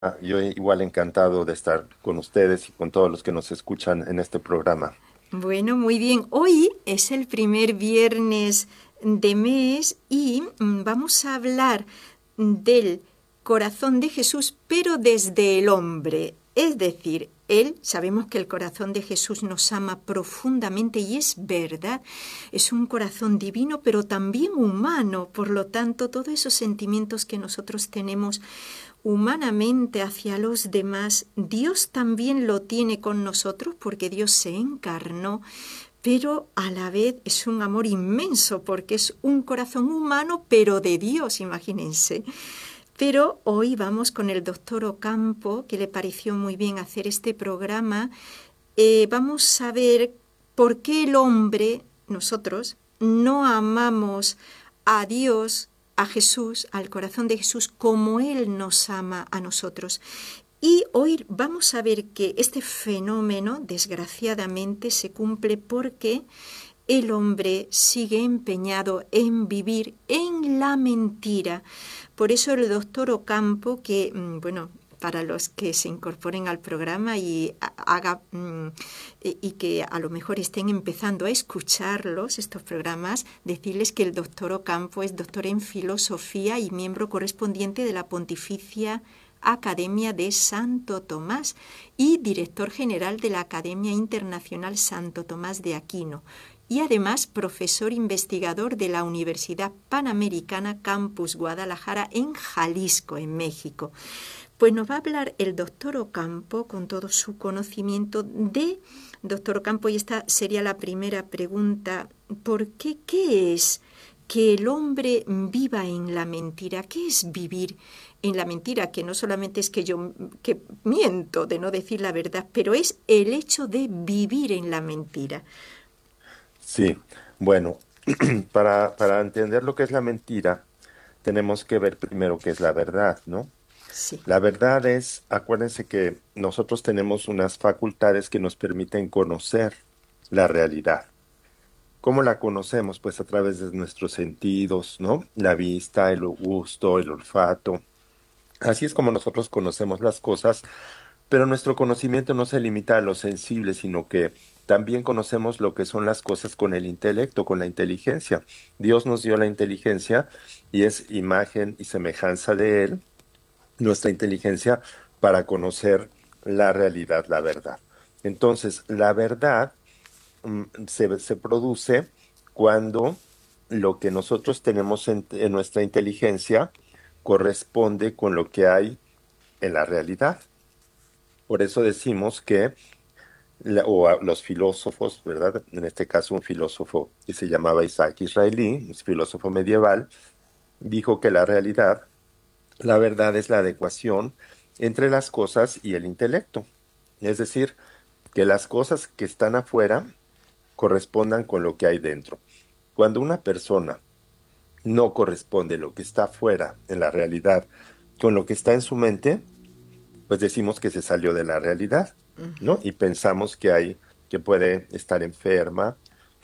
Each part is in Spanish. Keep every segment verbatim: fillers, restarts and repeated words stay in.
Yo igual encantado de estar con ustedes y con todos los que nos escuchan en este programa. Bueno, muy bien. Hoy es el primer viernes de mes y mm, vamos a hablar del corazón de Jesús, pero desde el hombre. Es decir, él, sabemos que el corazón de Jesús nos ama profundamente y es verdad. Es un corazón divino, pero también humano. Por lo tanto, todos esos sentimientos que nosotros tenemos humanamente hacia los demás, Dios también lo tiene con nosotros porque Dios se encarnó, pero a la vez es un amor inmenso porque es un corazón humano, pero de Dios, imagínense. Pero hoy vamos con el doctor Ocampo, que le pareció muy bien hacer este programa. Eh, vamos a ver por qué el hombre, nosotros, no amamos a Dios, a Jesús, al corazón de Jesús, como Él nos ama a nosotros. Y hoy vamos a ver que este fenómeno, desgraciadamente, se cumple porque el hombre sigue empeñado en vivir en la mentira. Por eso el doctor Ocampo, que, mm, bueno, para los que se incorporen al programa y haga mm, y que a lo mejor estén empezando a escucharlos, estos programas, decirles que el doctor Ocampo es doctor en filosofía y miembro correspondiente de la Pontificia Academia de Santo Tomás y director general de la Academia Internacional Santo Tomás de Aquino y además profesor investigador de la Universidad Panamericana Campus Guadalajara en Jalisco, en México. Pues nos va a hablar el doctor Ocampo con todo su conocimiento de doctor Ocampo, y esta sería la primera pregunta. ¿Por qué? ¿Qué es que el hombre viva en la mentira? ¿Qué es vivir en la mentira? Que no solamente es que yo que miento de no decir la verdad, pero es el hecho de vivir en la mentira. Sí, bueno, para, para entender lo que es la mentira, tenemos que ver primero qué es la verdad, ¿no? Sí. La verdad es, acuérdense que nosotros tenemos unas facultades que nos permiten conocer la realidad. ¿Cómo la conocemos? Pues a través de nuestros sentidos, ¿no? La vista, el gusto, el olfato. Así es como nosotros conocemos las cosas. Pero nuestro conocimiento no se limita a lo sensible, sino que también conocemos lo que son las cosas con el intelecto, con la inteligencia. Dios nos dio la inteligencia y es imagen y semejanza de Él, nuestra inteligencia para conocer la realidad, la verdad. Entonces, la verdad mm, se, se produce cuando lo que nosotros tenemos en en nuestra inteligencia corresponde con lo que hay en la realidad. Por eso decimos que la- o a los filósofos, ¿verdad? En este caso, un filósofo que se llamaba Isaac Israelí, un filósofo medieval, dijo que la realidad, la verdad es la adecuación entre las cosas y el intelecto. Es decir, que las cosas que están afuera correspondan con lo que hay dentro. Cuando una persona no corresponde lo que está afuera en la realidad con lo que está en su mente, pues decimos que se salió de la realidad, ¿no? Y pensamos que hay, que puede estar enferma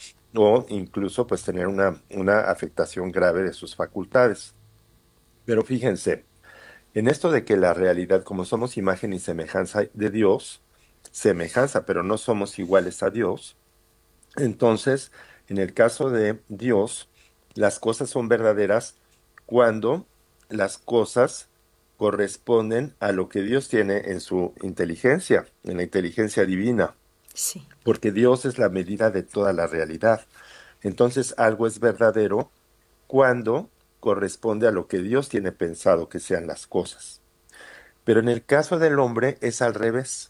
o incluso pues tener una, una afectación grave de sus facultades. Pero fíjense, en esto de que la realidad, como somos imagen y semejanza de Dios, semejanza, pero no somos iguales a Dios, entonces, en el caso de Dios, las cosas son verdaderas cuando las cosas corresponden a lo que Dios tiene en su inteligencia, en la inteligencia divina, Sí. porque Dios es la medida de toda la realidad. Entonces, algo es verdadero cuando corresponde a lo que Dios tiene pensado que sean las cosas. Pero en el caso del hombre es al revés.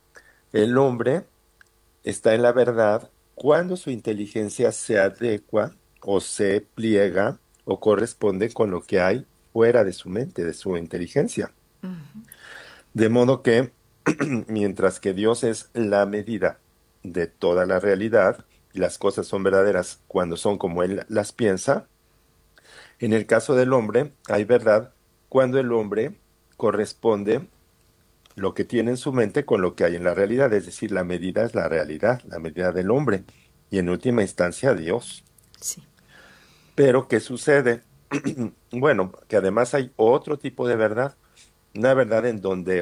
El hombre está en la verdad cuando su inteligencia se adecua o se pliega o corresponde con lo que hay fuera de su mente, de su inteligencia. De modo que, mientras que Dios es la medida de toda la realidad, y las cosas son verdaderas cuando son como Él las piensa, en el caso del hombre hay verdad cuando el hombre corresponde lo que tiene en su mente con lo que hay en la realidad, es decir, la medida es la realidad, la medida del hombre, y en última instancia Dios. Sí. Pero, ¿qué sucede? Bueno, que además hay otro tipo de verdad. una verdad en donde